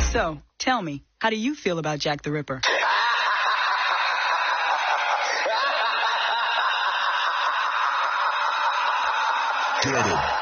So, tell me, how do you feel about Jack the Ripper? Get it.